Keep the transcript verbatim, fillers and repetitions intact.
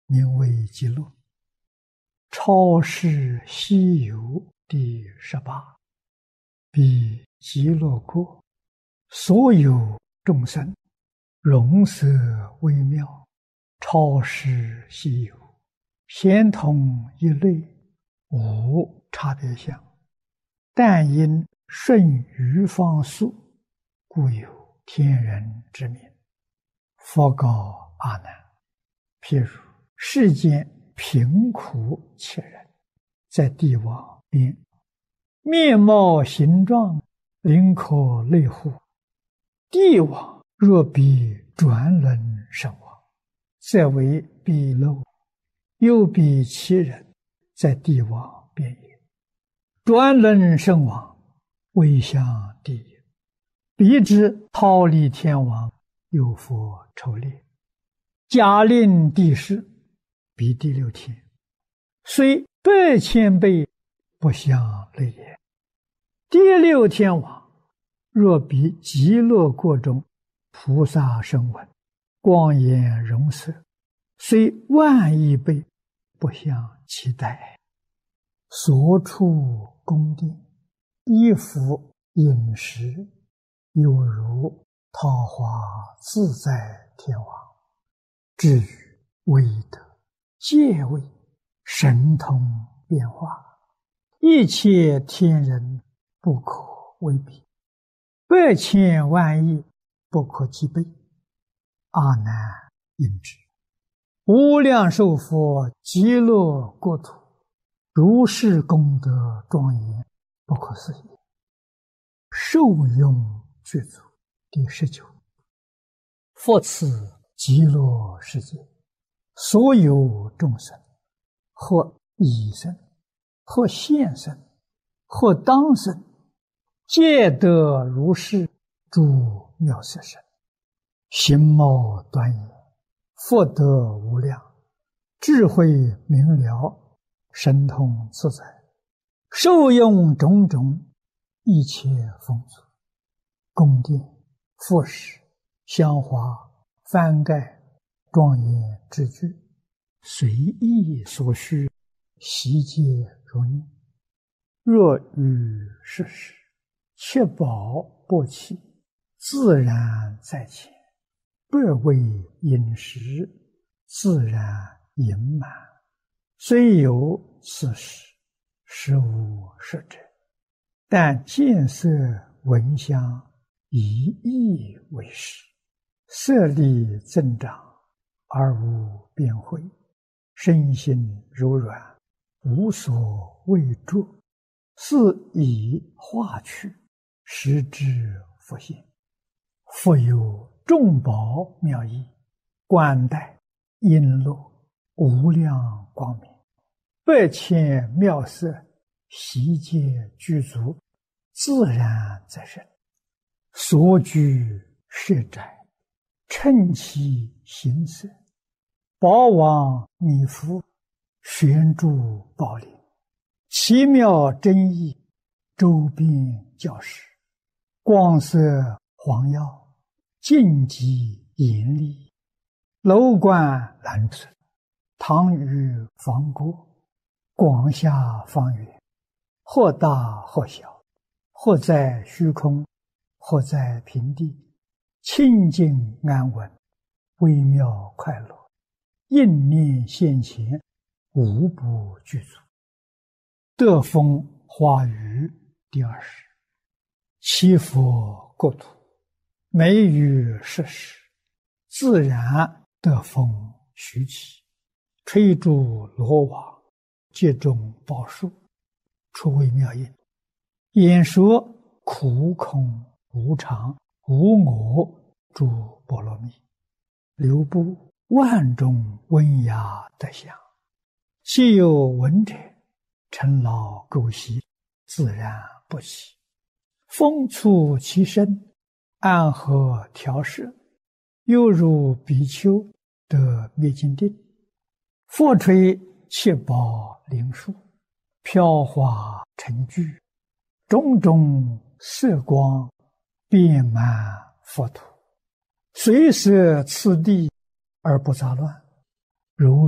名为极乐。超世西游第十八，彼极乐国所有众生，容色微妙，超世西游，咸同一类，无差别相。但因顺于方速，故有天人之名。佛告阿难：譬如世间贫苦切人，在地网边，面貌形状，灵可类乎？地网若比转轮身亡，则为鄙陋；又比其人，在地网边也。转轮身亡，未向地也。彼之忉利天王，有佛抽列，假令地势，彼第六天，虽百千倍，不相类也。第六天王，若比极乐国中菩萨声闻，光颜容色，虽万亿倍，不相期待。所处宫殿，衣服饮食，有如桃花自在天王。至于威德、戒位、神通变化，一切天人不可为比，百千万亿不可计备。阿难应知，无量寿佛极乐国土，如是功德庄严，不可思议。受用具足第十九。复此极乐世界，所有众生，或已生，或现生，或当生，皆得如是诸妙色身，形貌端严，福德无量，智慧明了，神通自在，受用种种一切丰足，宫殿、服饰、香花、幡盖、庄严之具，随意所需，悉皆如念。若遇世事，确保不弃，自然在前，不为饮食，自然盈满。虽有此事，实无实者，但见色闻香，一意为实，色力增长，而无变慧，身心柔软，无所畏著，是以化去，实之复现。复有众宝妙义，冠带璎珞，无量光明，百千妙色，悉皆具足，自然在身。所居舍宅，称其形色，宝王弥覆，悬诸宝林，奇妙真义，周边教室，光色黄耀，净极严厉，楼观蓝色，堂宇方郭，广厦方圆，或大或小，或在虚空，或在平地，清净安稳，微妙快乐，应念现前，无不具足。得风花雨第二十。其佛国土，每于世时，自然得风徐起，吹诸罗网，皆中宝树，出微妙音，演说苦空无常无我诸波罗蜜，流布万种温雅德相。既有闻者，尘劳垢习，自然不起。风触其身，安和调摄，犹如比丘得灭尽定。复吹七宝灵树，飘华成聚，种种色光，遍满佛土，随摄次第而不杂乱，如